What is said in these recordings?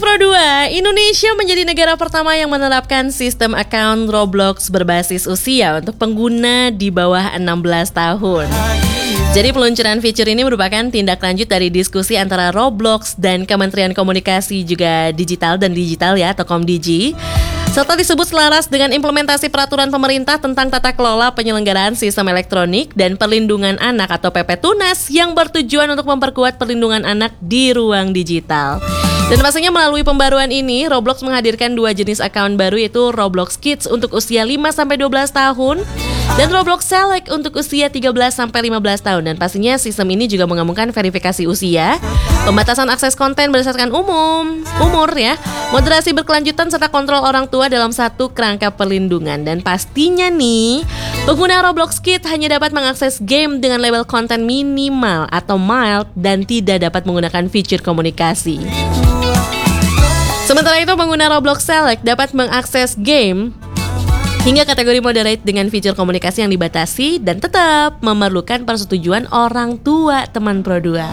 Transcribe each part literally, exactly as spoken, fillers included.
Pro dua, Indonesia menjadi negara pertama yang menerapkan sistem account Roblox berbasis usia untuk pengguna di bawah enam belas tahun. Jadi peluncuran fitur ini merupakan tindak lanjut dari diskusi antara Roblox dan Kementerian Komunikasi juga Digital dan Digital ya atau Komdigi, serta disebut selaras dengan implementasi peraturan pemerintah tentang tata kelola penyelenggaraan sistem elektronik dan perlindungan anak atau P P Tunas yang bertujuan untuk memperkuat perlindungan anak di ruang digital. Dan pastinya melalui pembaruan ini, Roblox menghadirkan dua jenis akun baru yaitu Roblox Kids untuk usia lima sampai dua belas tahun dan Roblox Select untuk usia tiga belas sampai lima belas tahun. Dan pastinya sistem ini juga menggabungkan verifikasi usia, pembatasan akses konten berdasarkan umum, umur ya, moderasi berkelanjutan serta kontrol orang tua dalam satu kerangka perlindungan. Dan pastinya nih, pengguna Roblox Kids hanya dapat mengakses game dengan label konten minimal atau mild dan tidak dapat menggunakan fitur komunikasi. Sementara itu, pengguna Roblox Select dapat mengakses game hingga kategori moderate dengan fitur komunikasi yang dibatasi dan tetap memerlukan persetujuan orang tua teman Pro dua.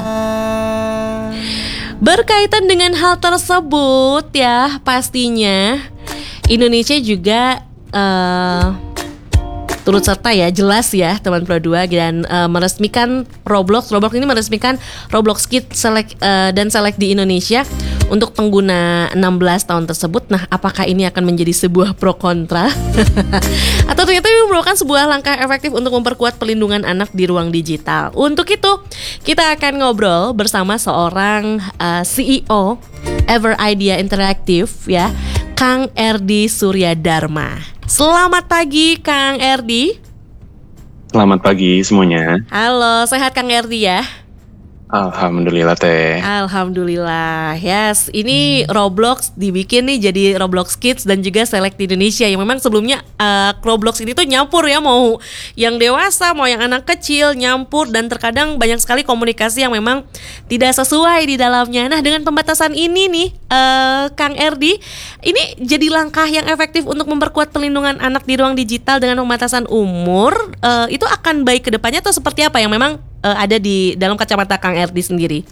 Berkaitan dengan hal tersebut ya, pastinya Indonesia juga uh, turut serta ya, jelas ya teman Pro dua dan uh, meresmikan Roblox. Roblox ini meresmikan Roblox Kids Select uh, dan Select di Indonesia untuk pengguna enam belas tahun tersebut. Nah, apakah ini akan menjadi sebuah pro kontra? Atau ternyata ini merupakan sebuah langkah efektif untuk memperkuat perlindungan anak di ruang digital? Untuk itu, kita akan ngobrol bersama seorang uh, C E O Ever Idea Interactive ya, Kang Erdi Suryadharma. Selamat pagi Kang Erdi. Selamat pagi semuanya. Halo, sehat Kang Erdi ya? Alhamdulillah teh. Alhamdulillah. Yes, ini Roblox dibikin nih jadi Roblox Kids dan juga Select di Indonesia. Yang memang sebelumnya uh, Roblox ini tuh nyampur ya, mau yang dewasa mau yang anak kecil nyampur dan terkadang banyak sekali komunikasi yang memang tidak sesuai di dalamnya. Nah, dengan pembatasan ini nih uh, Kang Erdi, ini jadi langkah yang efektif untuk memperkuat perlindungan anak di ruang digital dengan pembatasan umur. Uh, itu akan baik ke depannya atau seperti apa yang memang Uh, ada di dalam kacamata Kang Erdi sendiri?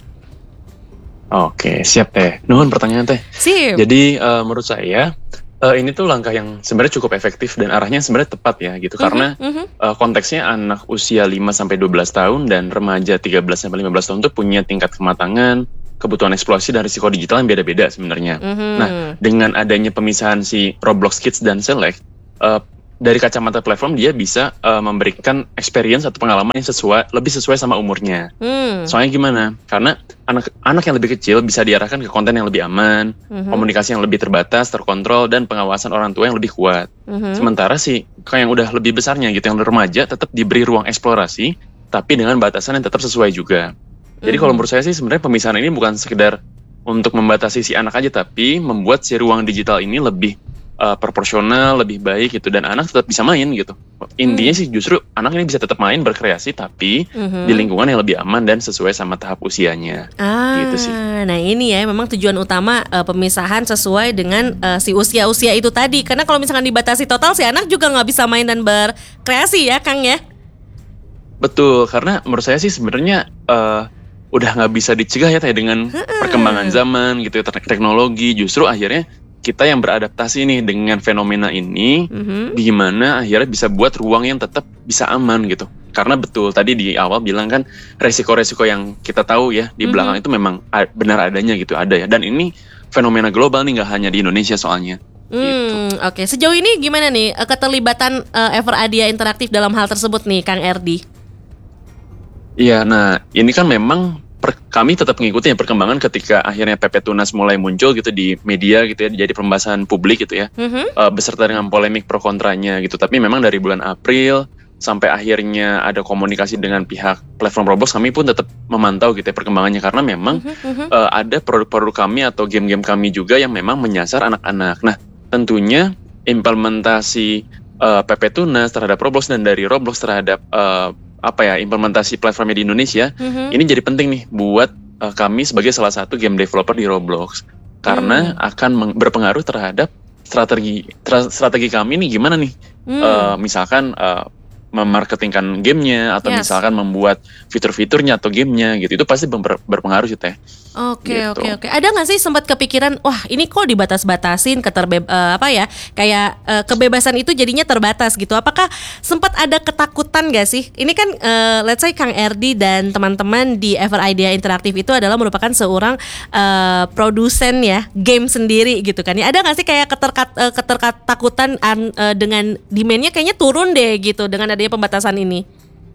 Oke, siap teh. Nuhun pertanyaan teh. Sip. Jadi uh, menurut saya uh, ini tuh langkah yang sebenarnya cukup efektif dan arahnya sebenarnya tepat ya gitu. Uh-huh, karena uh-huh. Uh, konteksnya anak usia lima sampai dua belas tahun dan remaja tiga belas sampai lima belas tahun tuh punya tingkat kematangan, kebutuhan eksplorasi dan risiko digital yang beda-beda sebenarnya. Uh-huh. Nah, dengan adanya pemisahan si Roblox Kids dan Select, uh, dari kacamata platform dia bisa uh, memberikan experience atau pengalaman yang sesuai, lebih sesuai sama umurnya. Hmm. Soalnya gimana? Karena anak anak yang lebih kecil bisa diarahkan ke konten yang lebih aman, hmm. komunikasi yang lebih terbatas, terkontrol, dan pengawasan orang tua yang lebih kuat. Hmm. Sementara sih, kayak yang udah lebih besarnya gitu, yang remaja tetap diberi ruang eksplorasi, tapi dengan batasan yang tetap sesuai juga. Jadi hmm. kalau menurut saya sih sebenarnya pemisahan ini bukan sekedar untuk membatasi si anak aja, tapi membuat si ruang digital ini lebih Uh, proporsional, lebih baik gitu, dan anak tetap bisa main gitu. Intinya hmm. sih justru anak ini bisa tetap main, berkreasi, tapi hmm. di lingkungan yang lebih aman dan sesuai sama tahap usianya. Ah, gitu sih. Nah ini ya memang tujuan utama uh, pemisahan sesuai dengan uh, si usia-usia itu tadi. Karena kalau misalkan dibatasi total, si anak juga nggak bisa main dan berkreasi ya Kang ya. Betul, karena menurut saya sih sebenarnya uh, udah nggak bisa dicegah ya teh dengan hmm. perkembangan zaman gitu, teknologi. Justru akhirnya kita yang beradaptasi nih dengan fenomena ini, mm-hmm. gimana akhirnya bisa buat ruang yang tetap bisa aman gitu. Karena betul tadi di awal bilang kan resiko-resiko yang kita tahu ya di mm-hmm. belakang itu memang benar adanya gitu, ada ya. Dan ini fenomena global nih, nggak hanya di Indonesia soalnya. Hmm, gitu. Oke, okay. Sejauh ini gimana nih keterlibatan uh, Ever Idea Interaktif dalam hal tersebut nih, Kang Erdi? Iya, nah ini kan memang Per, kami tetap mengikuti ya perkembangan ketika akhirnya P P Tunas mulai muncul gitu di media gitu ya, jadi pembahasan publik gitu ya, mm-hmm. uh, beserta dengan polemik pro kontranya gitu. Tapi memang dari bulan April sampai akhirnya ada komunikasi dengan pihak platform Roblox, kami pun tetap memantau gitu ya perkembangannya, karena memang mm-hmm. uh, ada produk-produk kami atau game-game kami juga yang memang menyasar anak-anak. Nah, tentunya implementasi uh, P P Tunas terhadap Roblox dan dari Roblox terhadap uh, apa ya implementasi platformnya di Indonesia, mm-hmm. ini jadi penting nih buat uh, kami sebagai salah satu game developer di Roblox, karena mm. akan meng- berpengaruh terhadap strategi tra- strategi kami nih gimana nih, mm. uh, misalkan uh, memarketingkan gamenya atau yes. misalkan membuat fitur-fiturnya atau gamenya gitu, itu pasti ber- berpengaruh sih teh. Oke gitu. oke oke. Ada nggak sih sempat kepikiran, wah ini kok dibatas-batasin keterbe eh, apa ya kayak eh, kebebasan itu jadinya terbatas gitu. Apakah sempat ada ketakutan nggak sih? Ini kan eh, let's say Kang Erdi dan teman-teman di Ever Idea Interaktif itu adalah merupakan seorang eh, produsen ya game sendiri gitu kan. Ya ada nggak sih kayak keterkat eh, keterkatakutan an- eh, dengan demand-nya kayaknya turun deh gitu dengan adanya pembatasan ini?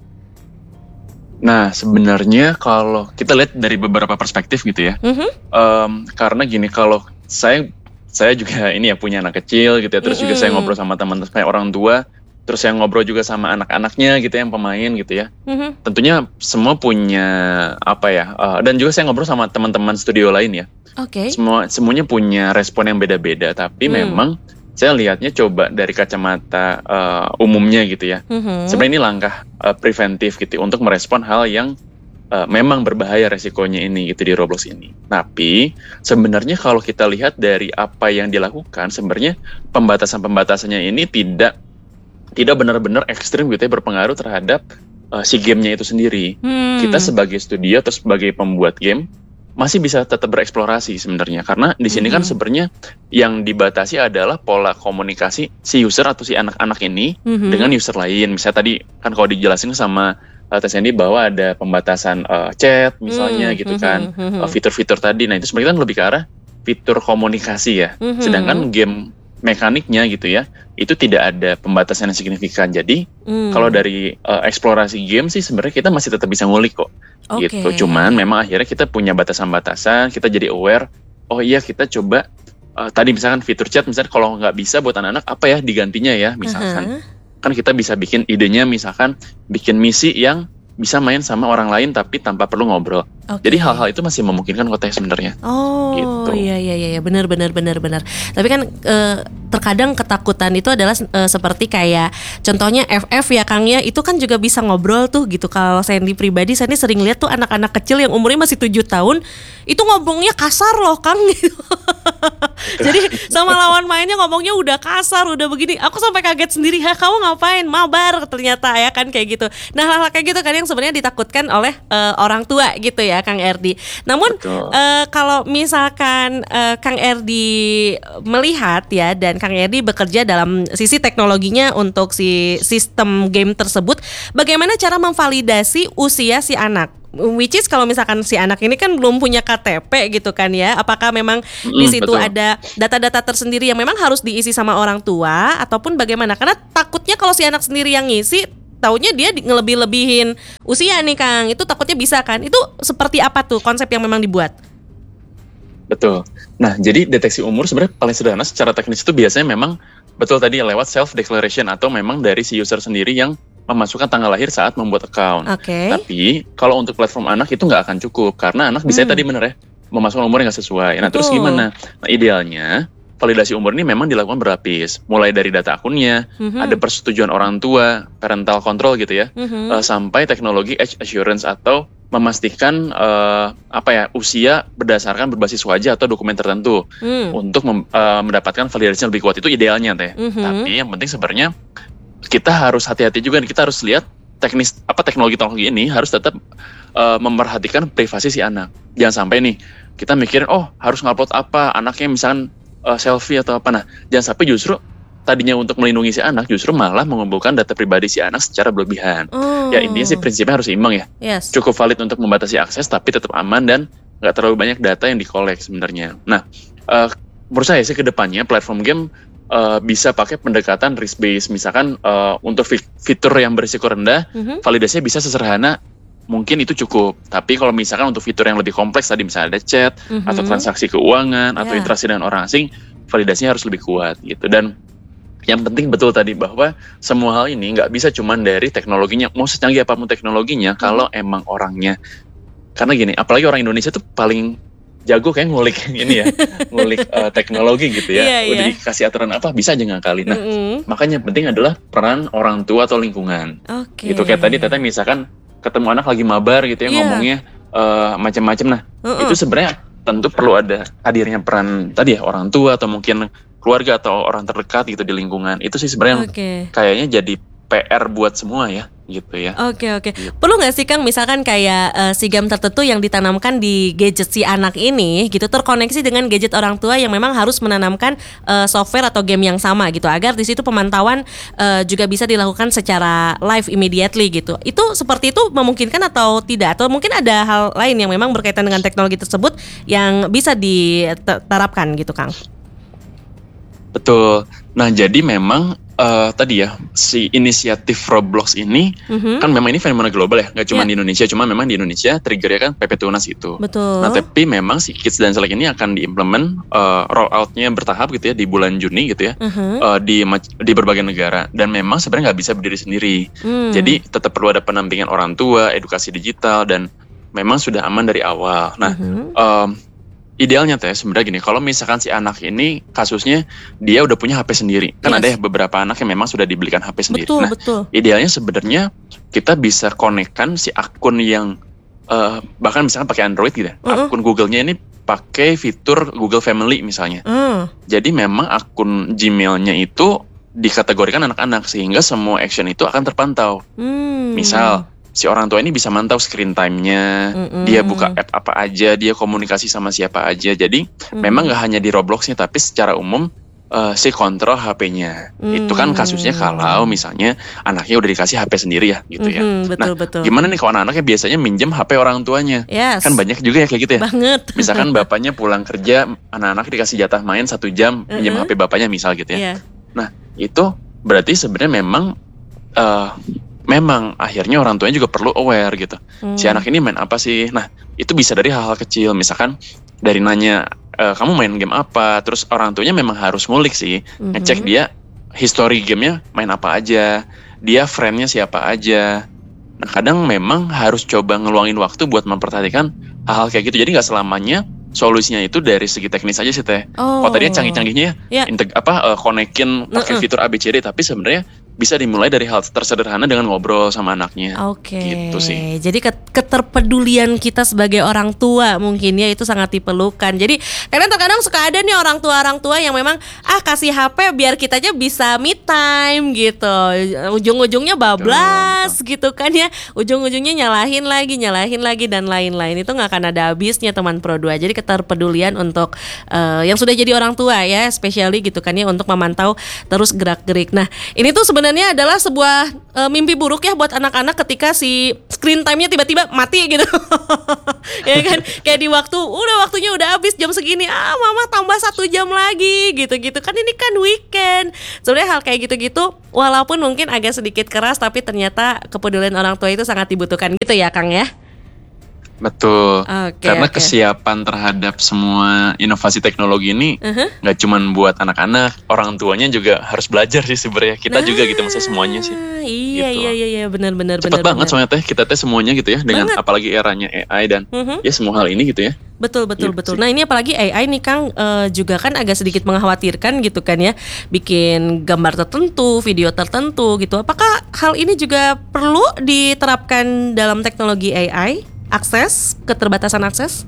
Nah, sebenarnya kalau kita lihat dari beberapa perspektif gitu ya, Mhm. em, karena gini, kalau saya saya juga ini ya punya anak kecil gitu ya, terus juga saya Mm-mm. ngobrol sama teman-teman saya orang tua, terus saya ngobrol juga sama anak-anaknya gitu ya, yang pemain gitu ya. Mhm. Tentunya semua punya apa ya, eh, dan juga saya ngobrol sama teman-teman studio lain ya. Oke. Semua semuanya punya respon yang beda-beda, tapi Hmm. memang saya lihatnya coba dari kacamata eh, umumnya gitu ya. Mhm. Sebenarnya ini langkah eh, preventif gitu untuk merespon hal yang eh, memang berbahaya resikonya ini gitu di Roblox ini. Tapi sebenarnya kalau kita lihat dari apa yang dilakukan, sebenarnya pembatasan-pembatasannya ini tidak tidak benar-benar ekstrim gitu ya, berpengaruh terhadap eh, si gamenya itu sendiri. Hmm. Kita sebagai studio atau sebagai pembuat game masih bisa tetap bereksplorasi sebenarnya, karena di sini kan Mhm. sebenarnya yang dibatasi adalah pola komunikasi si user atau si anak-anak ini Mhm. dengan user lain. Misalnya tadi kan kalau dijelasin sama uh, Teh Sandy bahwa ada pembatasan uh, chat misalnya Hmm, gitu mhm, kan, mhm. uh, fitur-fitur tadi. Nah itu sebenarnya kan lebih ke arah fitur komunikasi ya. Mhm. Sedangkan game mekaniknya gitu ya, itu tidak ada pembatasan yang signifikan. Jadi Hmm. kalau dari uh, eksplorasi game sih sebenarnya kita masih tetap bisa ngulik kok. Oke. Gitu. Cuman memang akhirnya kita punya batasan-batasan, kita jadi aware. Oh iya, kita coba uh, tadi misalkan fitur chat, misalkan kalau nggak bisa buat anak-anak apa ya digantinya ya, misalkan. Aha. Kan kita bisa bikin idenya, misalkan bikin misi yang bisa main sama orang lain tapi tanpa perlu ngobrol. Oke. Jadi hal-hal itu masih memungkinkan kok Teh sebenarnya. Oh Gitu. iya iya iya benar benar benar benar. Tapi kan eh, terkadang ketakutan itu adalah eh, seperti kayak contohnya F F ya Kang ya, itu kan juga bisa ngobrol tuh gitu. Kalau Sandy pribadi, Sandy sering lihat tuh anak-anak kecil yang umurnya masih tujuh tahun itu ngomongnya kasar loh Kang gitu. Jadi sama lawan mainnya ngomongnya udah kasar, udah begini. Aku sampai kaget sendiri, "Hah, kamu ngapain? Mabar." Ternyata ya kan kayak gitu. Nah, hal-hal kayak gitu kan yang sebenarnya ditakutkan oleh eh, orang tua gitu ya Kang Erdi. Namun Betul. eh, kalau misalkan eh, Kang Erdi melihat ya, dan Kang Erdi bekerja dalam sisi teknologinya untuk si sistem game tersebut, bagaimana cara memvalidasi usia si anak? Which is kalau misalkan si anak ini kan belum punya K T P gitu kan ya, apakah memang di Mm, situ betul. ada data-data tersendiri yang memang harus diisi sama orang tua ataupun bagaimana? Karena takutnya kalau si anak sendiri yang ngisi, taunya dia di- ngelebih-lebihin usia nih Kang, itu takutnya bisa kan? Itu seperti apa tuh konsep yang memang dibuat? Betul. Nah, jadi deteksi umur sebenarnya paling sederhana secara teknis itu biasanya memang betul tadi lewat self declaration atau memang dari si user sendiri yang memasukkan tanggal lahir saat membuat account. Oke. Tapi kalau untuk platform anak itu nggak akan cukup karena anak bisa Hmm. tadi bener ya memasukkan umur yang nggak sesuai. Nah terus Betul. gimana? Nah idealnya validasi umur ini memang dilakukan berlapis, mulai dari data akunnya, Mhm. ada persetujuan orang tua, parental control gitu ya, Mhm. eh, sampai teknologi age assurance atau memastikan eh, apa ya usia berdasarkan berbasis wajah atau dokumen tertentu Hmm. untuk mem- eh, mendapatkan validasi yang lebih kuat itu idealnya teh. Mhm. Tapi yang penting sebenarnya kita harus hati-hati juga nih, kita harus lihat teknis apa teknologi-teknologi ini harus tetap eh, memperhatikan privasi si anak. Jangan sampai nih kita mikirin oh harus ngupload apa anaknya misalkan eh, selfie atau apa. Nah, jangan sampai justru tadinya untuk melindungi si anak justru malah mengumpulkan data pribadi si anak secara berlebihan. Oh. Ya intinya sih prinsipnya harus seimbang ya. Yes. Cukup valid untuk membatasi akses tapi tetap aman dan nggak terlalu banyak data yang dikolek sebenarnya. Nah, eh, menurut saya sih ke depannya platform game eh, bisa pakai pendekatan risk based, misalkan eh, untuk fi- fitur yang berisiko rendah, Mhm. validasinya bisa sesederhana mungkin itu cukup. Tapi kalau misalkan untuk fitur yang lebih kompleks tadi misalnya ada chat Mhm. atau transaksi keuangan atau Ya. interaksi dengan orang asing, validasinya harus lebih kuat gitu. Dan yang penting betul tadi bahwa semua hal ini nggak bisa cuman dari teknologinya, mau secanggih apapun teknologinya, kalau emang orangnya. Karena gini, apalagi orang Indonesia tuh paling jago kayak ngulik ini ya, ngulik eh, teknologi gitu ya. Iya, Udah iya. dikasih aturan apa bisa aja ngakalin. Nah, Mm-mm. makanya yang penting adalah peran orang tua atau lingkungan. Oke. Gitu kayak tadi Teteh misalkan ketemu anak lagi mabar gitu ya, Iya. ngomongnya eh, macam-macam. Nah, Mm-mm. itu sebenarnya tentu perlu ada hadirnya peran tadi ya orang tua atau mungkin keluarga atau orang terdekat gitu di lingkungan. Itu sih sebenarnya yang Oke. kayaknya jadi P R buat semua ya, gitu ya. Oke oke. Perlu nggak sih Kang, misalkan kayak uh, si game tertentu yang ditanamkan di gadget si anak ini, gitu, terkoneksi dengan gadget orang tua yang memang harus menanamkan uh, software atau game yang sama, gitu, agar di situ pemantauan uh, juga bisa dilakukan secara live immediately, gitu. Itu seperti itu memungkinkan atau tidak? Atau mungkin ada hal lain yang memang berkaitan dengan teknologi tersebut yang bisa diterapkan, gitu, Kang? Betul. Nah, jadi memang uh, tadi ya, si inisiatif Roblox ini mm-hmm. kan memang ini fenomena global ya, nggak cuma yeah. di Indonesia, cuma memang di Indonesia triggernya kan P P Tunas itu. Betul. Nah, tapi memang si Kids dan Select ini akan diimplement uh, roll out-nya bertahap gitu ya di bulan Juni gitu ya, uh-huh. uh, di di berbagai negara, dan memang sebenarnya nggak bisa berdiri sendiri. Mm. Jadi tetap perlu ada pendampingan orang tua, edukasi digital, dan memang sudah aman dari awal. Nah, uh-huh. um, idealnya teh sebenarnya gini, kalau misalkan si anak ini kasusnya dia udah punya H P sendiri, kan yes. ada ya beberapa anak yang memang sudah dibelikan H P sendiri. Betul, nah, betul. Idealnya sebenarnya kita bisa konekkan si akun yang uh, bahkan misalkan pakai Android gitu ya, uh-uh. akun Google-nya ini pakai fitur Google Family misalnya. Uh. Jadi memang akun Gmail-nya itu dikategorikan anak-anak sehingga semua action itu akan terpantau. Hmm. Misal si orang tua ini bisa mantau screen time-nya, mm-mm. dia buka app apa aja, dia komunikasi sama siapa aja. Jadi mm. memang nggak hanya di Roblox-nya, tapi secara umum uh, si kontrol H P-nya. Mm. Itu kan kasusnya kalau misalnya anaknya udah dikasih H P sendiri ya, gitu ya. Mm-hmm, betul, nah, betul. Gimana nih kalau anak-anaknya biasanya minjem H P orang tuanya? Yes. Kan banyak juga ya kayak gitu ya. Banget. Misalkan bapaknya pulang kerja, anak-anak dikasih jatah main satu jam, mm-hmm. minjem H P bapaknya misal gitu ya. Yeah. Nah, itu berarti sebenarnya memang uh, memang akhirnya orang tuanya juga perlu aware gitu. Hmm. Si anak ini main apa sih? Nah, itu bisa dari hal-hal kecil. Misalkan dari nanya, e, kamu main game apa? Terus orang tuanya memang harus ngulik sih. Hmm. Ngecek dia history gamenya main apa aja. Dia friendnya siapa aja. Nah, kadang memang harus coba ngeluangin waktu buat memperhatikan hal-hal kayak gitu. Jadi gak selamanya solusinya itu dari segi teknis aja sih teh. Oh. Kalau tadinya canggih-canggihnya ya, integ- apa uh, konekin pakai uh-uh. fitur A B C D, tapi sebenarnya bisa dimulai dari hal tersederhana dengan ngobrol sama anaknya. Oke. Okay. Gitu sih. Jadi keterpedulian kita sebagai orang tua mungkin ya itu sangat diperlukan. Jadi kadang terkadang suka ada nih orang tua-orang tua yang memang ah kasih H P biar kita aja bisa me time gitu. Ujung-ujungnya bablas betul, gitu kan ya. Ujung-ujungnya nyalahin lagi, nyalahin lagi dan lain-lain. Itu nggak akan ada habisnya teman Pro dua. Jadi keterpedulian untuk uh, yang sudah jadi orang tua ya, especially gitu kan ya, untuk memantau terus gerak-gerik. Nah, ini tuh sebenarnya Sebenarnya adalah sebuah e, mimpi buruk ya buat anak-anak ketika si screen time-nya tiba-tiba mati gitu. Ya kan, kayak di waktu udah waktunya udah habis jam segini, ah mama tambah satu jam lagi gitu-gitu kan, ini kan weekend. Sebenarnya hal kayak gitu-gitu walaupun mungkin agak sedikit keras, tapi ternyata kepedulian orang tua itu sangat dibutuhkan gitu ya Kang ya. Betul, okay, karena okay. kesiapan terhadap semua inovasi teknologi ini nggak uh-huh. cuma buat anak-anak, orang tuanya juga harus belajar sih sebenarnya. Kita nah, juga gitu, maksudnya semuanya sih. Iya gitu. iya iya iya benar-benar. Cepet benar, banget benar. soalnya teh kita teh semuanya gitu ya, dengan banget. Apalagi eranya A I dan uh-huh. ya semua hal ini gitu ya. Betul betul gitu betul. Sih. Nah ini apalagi A I nih Kang uh, juga kan agak sedikit mengkhawatirkan gitu kan ya, bikin gambar tertentu, video tertentu gitu. Apakah hal ini juga perlu diterapkan dalam teknologi A I? Akses, keterbatasan akses?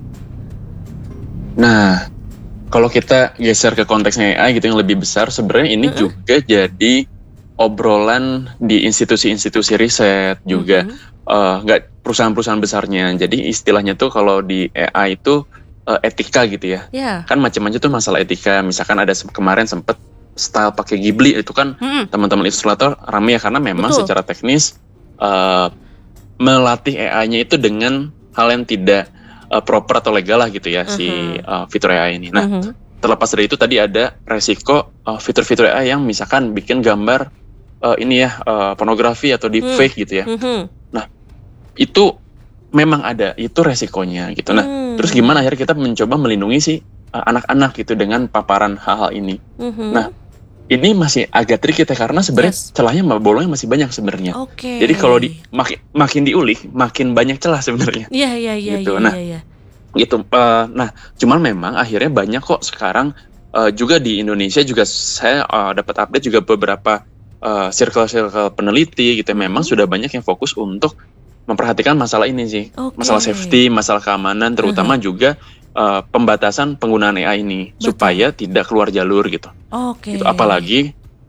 Nah, kalau kita geser ke konteksnya A I gitu yang lebih besar, sebenarnya ini uh-uh. juga jadi obrolan di institusi-institusi riset juga, uh-uh. uh, nggak perusahaan-perusahaan besarnya. Jadi istilahnya tuh kalau di A I itu uh, etika gitu ya. Yeah. Kan macam-macam tuh masalah etika. Misalkan ada se- kemarin sempet style pakai Ghibli, itu kan uh-uh. teman-teman ilustrator rame ya, karena memang Betul. secara teknis uh, melatih A I-nya itu dengan hal yang tidak uh, proper atau legal lah gitu ya, uh-huh. si uh, fitur A I ini. Nah, uh-huh. terlepas dari itu tadi ada resiko uh, fitur-fitur A I yang misalkan bikin gambar uh, ini ya uh, pornografi atau deepfake uh-huh. gitu ya. Uh-huh. Nah, itu memang ada, itu resikonya gitu. Nah, uh-huh. terus gimana akhirnya kita mencoba melindungi si uh, anak-anak gitu dengan paparan hal-hal ini. Uh-huh. Nah, ini masih agak tricky ya, karena sebenarnya yes. celahnya bolongnya masih banyak sebenarnya. Okay. Jadi kalau di makin makin diulik, makin banyak celah sebenarnya. Iya iya iya. Gitu. Ya, nah, ya, ya. gitu. Uh, nah, cuman memang akhirnya banyak kok sekarang uh, juga di Indonesia juga saya uh, dapat update juga beberapa uh, circle-circle peneliti gitu. Memang hmm. sudah banyak yang fokus untuk memperhatikan masalah ini sih, okay. masalah safety, masalah keamanan, terutama uh-huh. juga uh, pembatasan penggunaan A I ini Betul. supaya tidak keluar jalur gitu. Oke. Okay. Gitu. Apalagi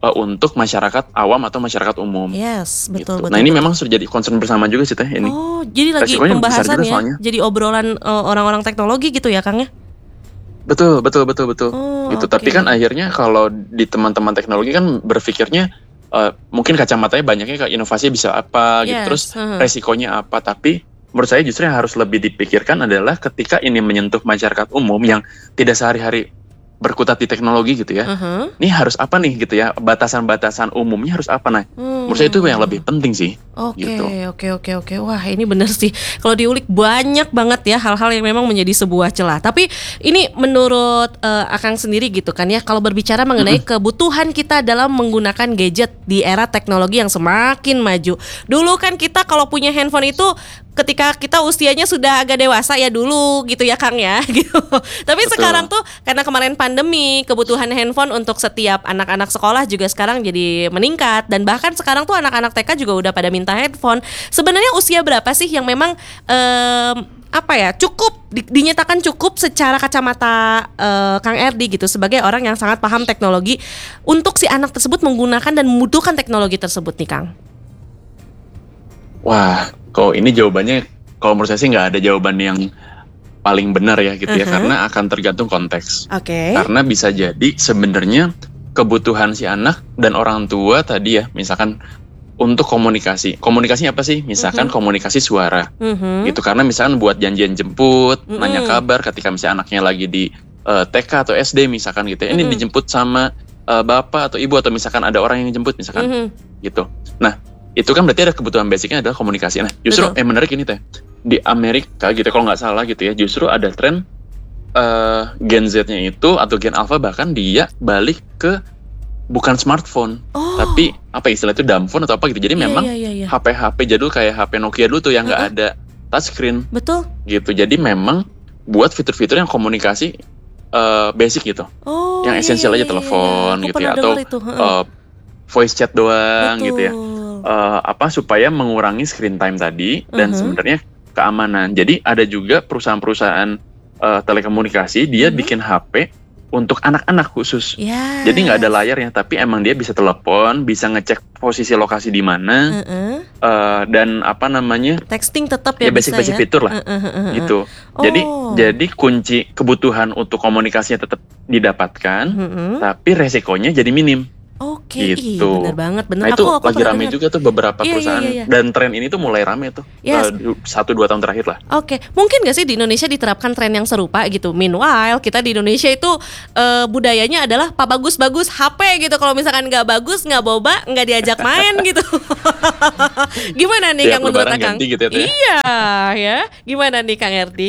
uh, untuk masyarakat awam atau masyarakat umum. Yes, betul Gitu. betul. Nah ini betul. memang sudah jadi concern bersama juga sih Teh ini. Oh, jadi lagi Resikonya besar pembahasan juga ya. soalnya. Jadi obrolan uh, orang-orang teknologi gitu ya, Kang ya? Betul, betul, betul, betul. Oh, Gitu. oke. Tapi kan akhirnya kalau di teman-teman teknologi kan berpikirnya uh, mungkin kacamatanya banyaknya ke inovasi bisa apa gitu, Yes, terus uh-huh. resikonya apa. Tapi menurut saya justru yang harus lebih dipikirkan adalah ketika ini menyentuh masyarakat umum yang tidak sehari-hari berkutat di teknologi gitu ya. Uh-huh. Ini harus apa nih gitu ya, batasan-batasan umumnya harus apa nah. Hmm. Menurut saya itu yang lebih penting sih. Oke, Gitu. oke, oke, oke. Wah, ini benar sih. Kalau diulik banyak banget ya hal-hal yang memang menjadi sebuah celah. Tapi ini menurut uh, Akang sendiri gitu kan ya, kalau berbicara mengenai kebutuhan kita dalam menggunakan gadget di era teknologi yang semakin maju. Dulu kan kita kalau punya handphone itu ketika kita usianya sudah agak dewasa ya dulu gitu ya Kang ya gitu. Tapi Betul. sekarang tuh karena kemarin pandemi, kebutuhan handphone untuk setiap anak-anak sekolah juga sekarang jadi meningkat, dan bahkan sekarang tuh anak-anak T K juga udah pada minta handphone. Sebenarnya usia berapa sih yang memang em, apa ya cukup di- dinyatakan cukup secara kacamata eh, Kang Erdi gitu sebagai orang yang sangat paham teknologi untuk si anak tersebut menggunakan dan membutuhkan teknologi tersebut nih Kang? Wah, kalau ini jawabannya, kalau menurut saya sih nggak ada jawaban yang paling benar ya gitu ya, Uh-huh. karena akan tergantung konteks. Oke. Karena bisa jadi sebenarnya kebutuhan si anak dan orang tua tadi ya, misalkan untuk komunikasi. Komunikasinya apa sih? Misalkan Mhm. komunikasi suara. Mhm. Gitu, karena misalkan buat janjian jemput, Mm-mm. nanya kabar ketika misalnya anaknya lagi di eh, T K atau S D misalkan gitu ya. Ini Mm-mm. dijemput sama eh, bapak atau ibu, atau misalkan ada orang yang jemput misalkan Mhm. gitu. Nah, itu kan berarti ada kebutuhan basicnya adalah komunikasi. Nah, justru Betul. yang menarik ini Teh, di Amerika gitu kalau nggak salah gitu ya, justru ada tren eh, Gen Z-nya itu atau Gen Alpha bahkan dia balik ke bukan smartphone, Oh. tapi apa istilah itu dumb phone atau apa gitu. Jadi Iya, memang iya, iya, iya. H P H P jadul kayak H P Nokia dulu tuh yang nggak ada touchscreen Betul. gitu. Jadi memang buat fitur-fitur yang komunikasi eh, basic gitu, Oh. yang iya, esensial iya, aja iya, telepon iya. Aku gitu ya, pernah atau dengar itu. Heeh. eh, voice chat doang Betul. gitu ya. Eh, apa supaya mengurangi screen time tadi dan Mhm. sebenarnya keamanan. Jadi ada juga perusahaan-perusahaan eh, telekomunikasi dia Mhm. bikin H P untuk anak-anak khusus. Ya. Jadi nggak ada layarnya, tapi emang dia bisa telepon, bisa ngecek posisi lokasi di mana, Heeh. eh, dan apa namanya Texting tetap ya, ya bisa basic-basic ya. fitur lah Heeh, heeh, heeh. gitu. Jadi Oh. jadi kunci kebutuhan untuk komunikasinya tetap didapatkan, Heeh. tapi resikonya jadi minim. Oke, ih, Gitu. bener banget, bener. Nah itu aku, aku lagi pernah rame dengar. juga tuh beberapa Iya, iya, perusahaan, iya, iya. dan tren ini tuh mulai rame tuh Yes. eh, du- satu dua tahun terakhir lah. Oke, mungkin gak sih di Indonesia diterapkan tren yang serupa gitu? Meanwhile, kita di Indonesia itu eh, budayanya adalah Pak bagus-bagus H P gitu. Kalau misalkan nggak bagus, nggak boba, nggak diajak main gitu. Gimana nih Tiap Kang menurut lebaran Kang? ganti gitu ya, Teh. Iya, ya. Gimana nih Kang Erdi?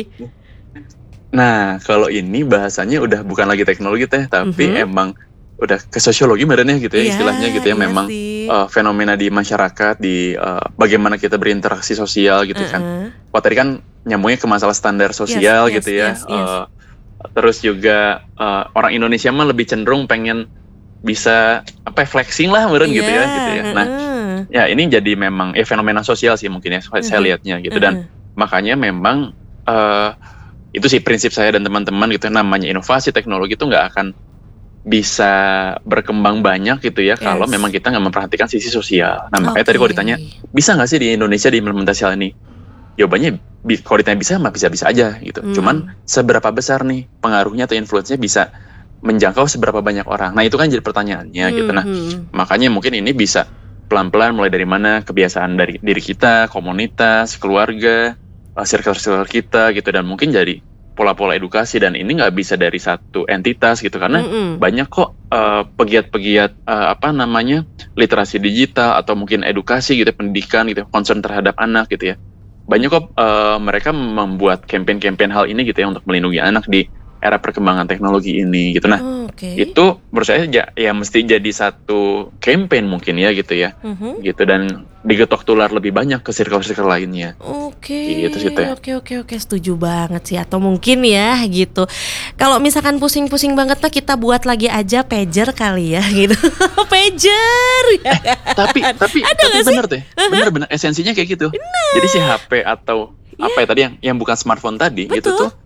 Nah kalau ini bahasanya udah bukan lagi teknologi Teh, tapi Mhm. emang udah ke sosiologi merenya gitu ya, Iya, istilahnya gitu ya. iya Memang sih. eh, fenomena di masyarakat, di eh, bagaimana kita berinteraksi sosial gitu kan. Heeh. Wah tadi kan nyambungnya ke masalah standar sosial Yes, gitu yes, ya. yes, yes. Eh, terus juga eh, orang Indonesia mah lebih cenderung pengen bisa apa ya, flexing lah meren gitu ya gitu ya. Nah heeh. ya ini jadi memang ya fenomena sosial sih mungkin ya saya Mhm. lihatnya gitu. Dan Heeh. makanya memang eh, itu sih prinsip saya dan teman-teman gitu, namanya inovasi teknologi itu nggak akan bisa berkembang banyak gitu ya kalau Yes. memang kita nggak memperhatikan sisi sosial. Nah makanya tadi kalau Oke. ditanya bisa nggak sih di Indonesia diimplementasi hal ini, jawabannya bi- kalau ditanya bisa mah bisa-bisa aja gitu. Hmm. Cuman seberapa besar nih pengaruhnya atau influence-nya bisa menjangkau seberapa banyak orang. Nah itu kan jadi pertanyaannya gitu. Nah Mhm. makanya mungkin ini bisa pelan-pelan mulai dari mana, kebiasaan dari diri kita, komunitas, keluarga, uh, circle-circle kita gitu, dan mungkin jadi pola-pola edukasi. Dan ini nggak bisa dari satu entitas gitu, karena Mm-mm. banyak kok uh, pegiat-pegiat uh, apa namanya literasi digital atau mungkin edukasi gitu, pendidikan gitu, concern terhadap anak gitu ya. Banyak kok uh, mereka membuat campaign-campaign hal ini gitu ya untuk melindungi anak di era perkembangan teknologi ini gitu. Nah Oke. itu menurut saya ya, ya mesti jadi satu campaign mungkin ya gitu ya, Mhm. gitu, dan digetok tular lebih banyak ke circle-circle lainnya. Oke, Gitu sih, Teh. oke, oke, oke, setuju banget sih. Atau mungkin ya gitu. Kalau misalkan pusing-pusing banget nah kita buat lagi aja pager kali ya gitu. Pager. tapi tapi tapi bener teh, bener-bener esensinya kayak gitu. Jadi si H P atau apa ya tadi yang yang bukan smartphone tadi gitu Betul. tuh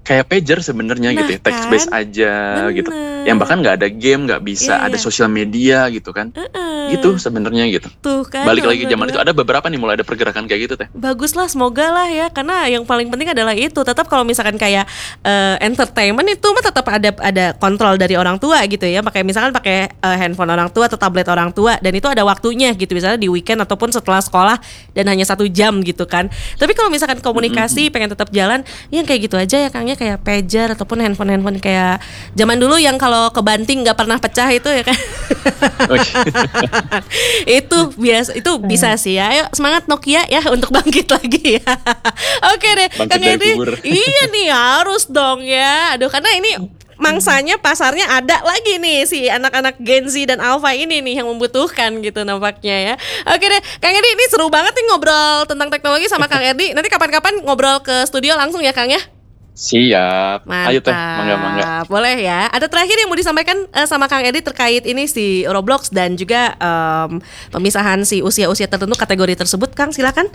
kayak pager sebenarnya Nah, gitu ya, text based kan? aja gitu. Bener. Yang bahkan nggak ada game, nggak bisa Iya, ada iya. sosial media gitu kan. Heeh. Gitu sebenarnya gitu. Tuh kan Balik teman lagi zaman Produa. itu ada beberapa nih mulai ada pergerakan kayak gitu teh. Baguslah, semoga lah ya, karena yang paling penting adalah itu. Tetap kalau misalkan kayak eh, entertainment itu mah tetap ada ada kontrol dari orang tua gitu ya. Pakai misalkan pakai eh, handphone orang tua atau tablet orang tua, dan itu ada waktunya gitu, misalnya di weekend ataupun setelah sekolah dan hanya satu jam gitu kan. Tapi kalau misalkan komunikasi pengen tetap jalan, yang kayak gitu aja ya Kangnya, kayak pager ataupun handphone-handphone kayak zaman dulu yang kalau kebanting nggak pernah pecah itu ya kan. Oh, iya. Itu biasa, itu bisa sih ya. Ayo semangat Nokia ya untuk bangkit lagi ya. Oke deh, Bangkit Kang dari Edi. kubur. Iya nih, harus dong ya. Aduh, karena ini mangsanya, pasarnya ada lagi nih si anak-anak Gen Z dan Alpha ini nih yang membutuhkan gitu nampaknya ya. Oke deh, Kang Edi, ini seru banget nih ngobrol tentang teknologi sama Kang Edi. Nanti kapan-kapan ngobrol ke studio langsung ya Kang ya. Siap. Mantap. Ayo teh, mangga-mangga. Boleh ya. Ada terakhir yang mau disampaikan eh, sama Kang Edi terkait ini si Roblox dan juga em, pemisahan si usia-usia tertentu kategori tersebut, Kang, silakan.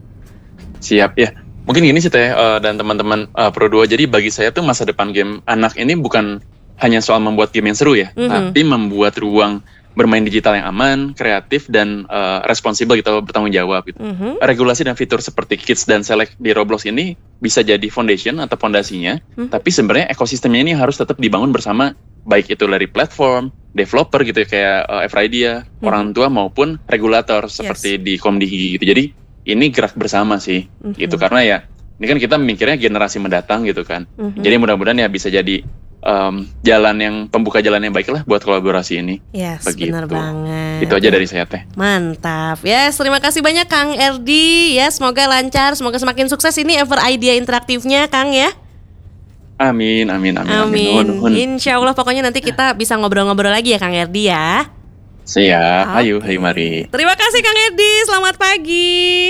Siap ya. Mungkin gini sih teh eh, dan teman-teman eh, Pro dua. Jadi bagi saya tuh masa depan game anak ini bukan hanya soal membuat game yang seru ya, Mhm. tapi membuat ruang bermain digital yang aman, kreatif dan eh, responsibel gitu, bertanggung jawab gitu. Mhm. Regulasi dan fitur seperti Kids dan Select di Roblox ini bisa jadi foundation atau fondasinya, Mhm. tapi sebenarnya ekosistemnya ini harus tetap dibangun bersama, baik itu dari platform, developer gitu ya, kayak uh, F-Idea, Mhm. orang tua maupun regulator seperti di Komdigi gitu. Jadi ini gerak bersama sih, Mhm. gitu, karena ya ini kan kita mikirnya generasi mendatang gitu kan. Mhm. Jadi mudah-mudahan ya bisa jadi um, jalan yang pembuka jalan yang baik lah buat kolaborasi ini. Yes, Begitu. benar banget. Itu aja dari saya teh. Mantap. Yes, terima kasih banyak Kang Erdi. Ya, semoga lancar, semoga semakin sukses ini Ever Idea interaktifnya, Kang ya. Amin, amin, amin, amin. Amin. Nuhun, nuhun. Insya Allah pokoknya nanti kita bisa ngobrol-ngobrol lagi ya Kang Erdi ya. Siap, ayo, Oke. ayo mari. Terima kasih Kang Erdi. Selamat pagi.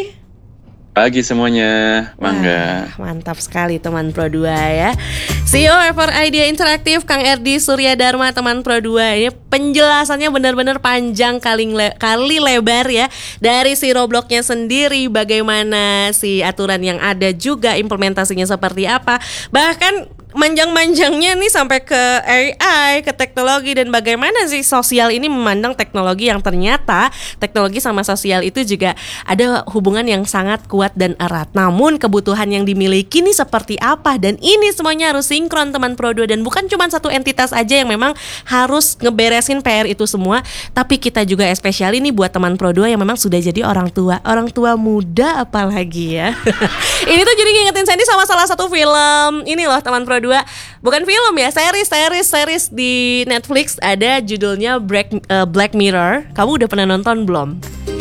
Pagi semuanya, mangga. Wah, mantap sekali teman Pro dua ya. C E O Ever Idea Interaktif Kang Erdi Surya Dharma, teman Pro dua. Ini penjelasannya benar-benar panjang kali, le- kali lebar ya. Dari si Robloxnya sendiri, bagaimana si aturan yang ada juga, implementasinya seperti apa. Bahkan manjang-manjangnya nih sampai ke A I, ke teknologi, dan bagaimana sih sosial ini memandang teknologi, yang ternyata teknologi sama sosial itu juga ada hubungan yang sangat kuat dan erat. Namun kebutuhan yang dimiliki nih seperti apa, dan ini semuanya harus sinkron teman Pro dua, dan bukan cuma satu entitas aja yang memang harus ngeberesin P R itu semua, tapi kita juga especially nih buat teman Pro dua yang memang sudah jadi orang tua, orang tua muda apalagi ya. Ini tuh jadi ngingetin Sandy sama salah satu film ini loh teman Pro dua. Bukan film ya, series, series, series di Netflix, ada judulnya Black, eh, Black Mirror. Kamu udah pernah nonton belum?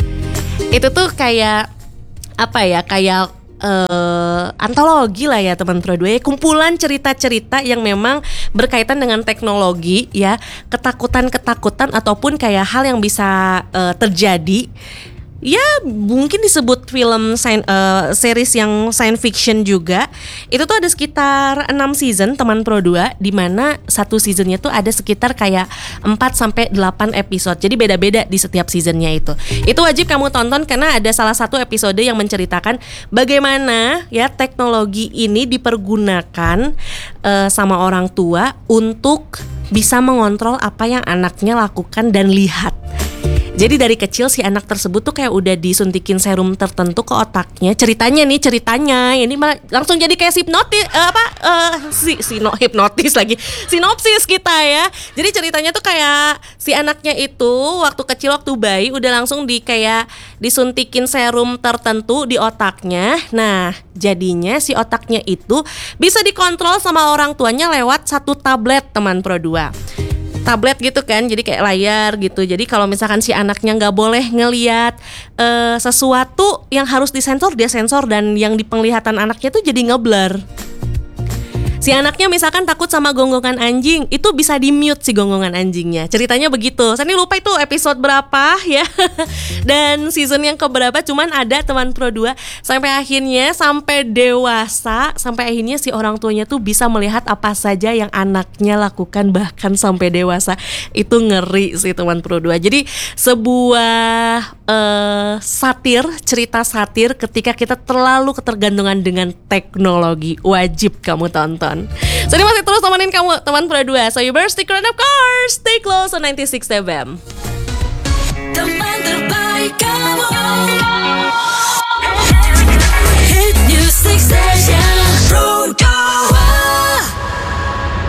Itu tuh kayak apa ya, kayak eh, antologi lah ya teman Pro dua, kumpulan cerita-cerita yang memang berkaitan dengan teknologi ya, ketakutan-ketakutan ataupun kayak hal yang bisa eh, terjadi. Ya mungkin disebut film science, uh, series yang science fiction juga. Itu tuh ada sekitar enam season teman Pro dua, di mana satu seasonnya tuh ada sekitar kayak empat sampai delapan episode. Jadi beda-beda di setiap seasonnya itu. Itu wajib kamu tonton karena ada salah satu episode yang menceritakan bagaimana ya teknologi ini dipergunakan uh, sama orang tua untuk bisa mengontrol apa yang anaknya lakukan dan lihat. Jadi dari kecil si anak tersebut tuh kayak udah disuntikin serum tertentu ke otaknya. Ceritanya nih, ceritanya ini malah langsung jadi kayak hipnotis, eh, apa eh, si sino hipnotis lagi, sinopsis kita ya. Jadi ceritanya tuh kayak si anaknya itu waktu kecil, waktu bayi udah langsung di kayak disuntikin serum tertentu di otaknya. Nah jadinya si otaknya itu bisa dikontrol sama orang tuanya lewat satu tablet teman Pro dua. Tablet gitu kan, jadi kayak layar gitu. Jadi kalau misalkan si anaknya nggak boleh ngelihat uh, sesuatu yang harus disensor, dia sensor, dan yang di penglihatan anaknya tuh jadi ngeblur. Si anaknya misalkan takut sama gonggongan anjing, itu bisa di mute si gonggongan anjingnya. Ceritanya begitu. Saya lupa itu episode berapa ya. Dan season yang keberapa, cuman ada teman Pro dua sampai akhirnya sampai dewasa, sampai akhirnya si orang tuanya tuh bisa melihat apa saja yang anaknya lakukan bahkan sampai dewasa. Itu ngeri sih teman Pro dua. Jadi sebuah uh, satir, cerita satir ketika kita terlalu ketergantungan dengan teknologi. Wajib kamu tonton. nonton. So ini masih terus temenin kamu teman Pro dua. So you better stick around, of course. Stay close on ninety-six F M. Teman terbaik kamu. Hit Music Station Pro dua.